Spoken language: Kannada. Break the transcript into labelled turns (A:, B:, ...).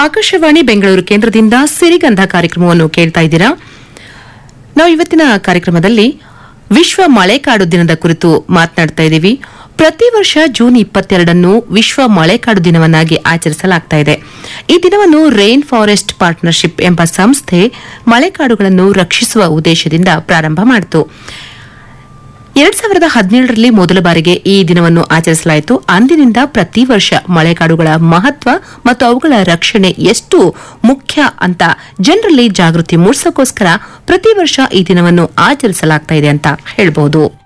A: ಆಕಾಶವಾಣಿ ಬೆಂಗಳೂರು ಕೇಂದ್ರದಿಂದ ಸಿರಿಗಂಧ ಕಾರ್ಯಕ್ರಮವನ್ನು ಕೇಳ್ತಾ ಇದ್ದೀರಾ. ನಾವು ಇವತ್ತಿನ ಕಾರ್ಯಕ್ರಮದಲ್ಲಿ ವಿಶ್ವ ಮಳೆಕಾಡು ದಿನದ ಕುರಿತು ಮಾತನಾಡ್ತಾ ಇದ್ದೀವಿ. ಪ್ರತಿ ವರ್ಷ ಜೂನ್ 22 ವಿಶ್ವ ಮಳೆಕಾಡು ದಿನವನ್ನಾಗಿ ಆಚರಿಸಲಾಗ್ತಾ ಇದೆ. ಈ ದಿನವನ್ನು ರೈನ್ ಫಾರೆಸ್ಟ್ ಪಾರ್ಟ್ನರ್ಶಿಪ್ ಎಂಬ ಸಂಸ್ಥೆ ಮಳೆಕಾಡುಗಳನ್ನು ರಕ್ಷಿಸುವ ಉದ್ದೇಶದಿಂದ ಪ್ರಾರಂಭ ಮಾಡಿತು. 2017ರಲ್ಲಿ ಮೊದಲ ಬಾರಿಗೆ ಈ ದಿನವನ್ನು ಆಚರಿಸಲಾಯಿತು. ಅಂದಿನಿಂದ ಪ್ರತಿ ವರ್ಷ ಮಳೆಕಾಡುಗಳ ಮಹತ್ವ ಮತ್ತು ಅವುಗಳ ರಕ್ಷಣೆ ಎಷ್ಟು ಮುಖ್ಯ ಅಂತ ಜನರಲ್ಲಿ ಜಾಗೃತಿ ಮೂಡಿಸೋಕೋಸ್ಕರ ಪ್ರತಿ ವರ್ಷ ಈ ದಿನವನ್ನು ಆಚರಿಸಲಾಗ್ತಾ ಇದೆ ಅಂತ ಹೇಳಬಹುದು.